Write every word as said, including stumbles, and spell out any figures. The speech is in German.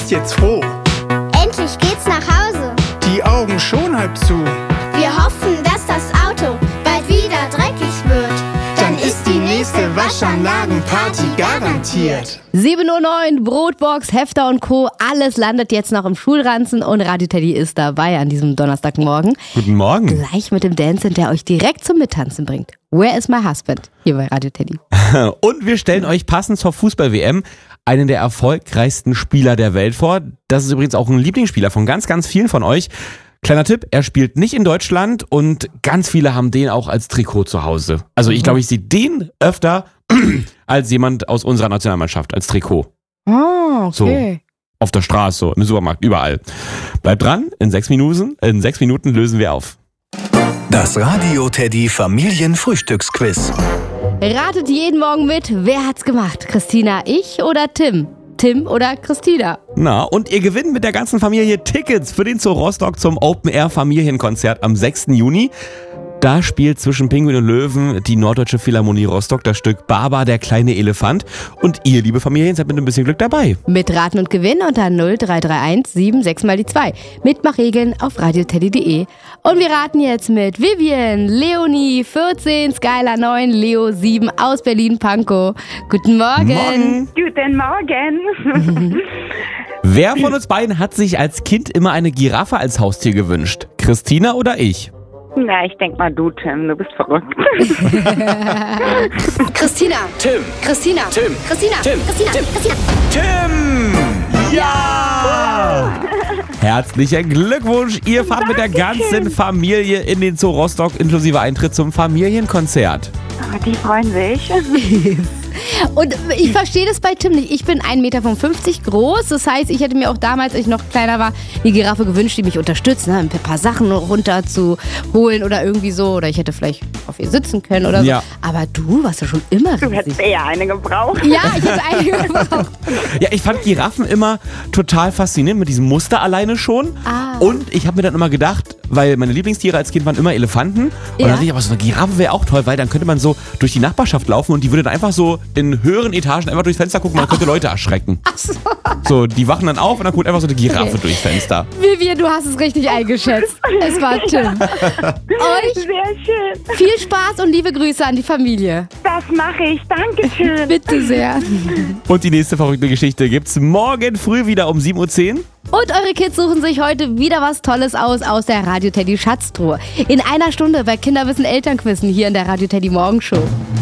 ist jetzt froh. Endlich geht's nach Hause. Die Augen schon halb zu. Wir hoffen, dass das Auto bald wieder dreckig wird. Dann ist die nächste Waschanlagenparty garantiert. sieben Uhr neun, Brotbox, Hefter und Co. Alles landet jetzt noch im Schulranzen und Radio Teddy ist dabei an diesem Donnerstagmorgen. Guten Morgen. Gleich mit dem Dancing, der euch direkt zum Mittanzen bringt. Where is my husband? Hier bei Radio Teddy. Und wir stellen euch passend zur Fußball-W M einen der erfolgreichsten Spieler der Welt vor. Das ist übrigens auch ein Lieblingsspieler von ganz, ganz vielen von euch. Kleiner Tipp, er spielt nicht in Deutschland und ganz viele haben den auch als Trikot zu Hause. Also ich glaube, ich sehe den öfter als jemand aus unserer Nationalmannschaft als Trikot. Oh, okay. So, auf der Straße, so, im Supermarkt, überall. Bleibt dran, in sechs Minuten, in sechs Minuten lösen wir auf. Das Radio Teddy Familienfrühstücksquiz. Ratet jeden Morgen mit, wer hat's gemacht? Christina, ich oder Tim? Tim oder Christina? Na, und ihr gewinnt mit der ganzen Familie Tickets für den Zoo Rostock zum Open-Air-Familienkonzert am sechsten Juni. Da spielt zwischen Pinguin und Löwen die Norddeutsche Philharmonie Rostock das Stück Baba, der kleine Elefant. Und ihr, liebe Familien, seid mit ein bisschen Glück dabei. Mitraten und gewinnen unter null drei drei eins sieben sechs mal die zwei. Mitmachregeln auf radioteddy punkt de. Und wir raten jetzt mit Vivian, Leonie, vierzehn, Skylar neun, Leo sieben aus Berlin-Pankow. Guten Morgen. Morgen. Guten Morgen. Wer von uns beiden hat sich als Kind immer eine Giraffe als Haustier gewünscht? Christina oder ich? Na, ich denk mal du, Tim, du bist verrückt. Christina. Tim. Christina. Tim. Christina. Tim. Christina. Tim. Christina. Tim! Ja! Herzlichen Glückwunsch, ihr fahrt mit der ganzen Familie in den Zoo Rostock inklusive Eintritt zum Familienkonzert. Oh, die freuen sich. Und ich verstehe das bei Tim nicht. Ich bin ein Meter fünfzig groß. Das heißt, ich hätte mir auch damals, als ich noch kleiner war, eine Giraffe gewünscht, die mich unterstützt, ne? Ein paar Sachen runterzuholen oder irgendwie so. Oder ich hätte vielleicht auf ihr sitzen können oder so. Ja. Aber du warst ja schon immer Du hättest riesig. eher eine gebraucht. Ja, ich hätte eine gebraucht. Ja, ich fand Giraffen immer total faszinierend mit diesem Muster alleine schon. Ah. Und ich habe mir dann immer gedacht, weil meine Lieblingstiere als Kind waren immer Elefanten. Und Ja. dann dachte ich, aber so eine Giraffe wäre auch toll, weil dann könnte man so durch die Nachbarschaft laufen und die würde dann einfach so in höheren Etagen einfach durchs Fenster gucken, man könnte Leute erschrecken. Ach so. So, die wachen dann auf und dann guckt einfach so eine Giraffe Okay. durchs Fenster. Vivian, du hast es richtig eingeschätzt. Es war Tim. Euch Sehr schön. viel Spaß und liebe Grüße an die Familie. Das mache ich. Dankeschön. Bitte sehr. Und die nächste verrückte Geschichte gibt's morgen früh wieder um sieben Uhr zehn. Und eure Kids suchen sich heute wieder was Tolles aus aus der Radio Teddy Schatztruhe. In einer Stunde bei Kinderwissen Elternquissen hier in der Radio Teddy Morgenshow.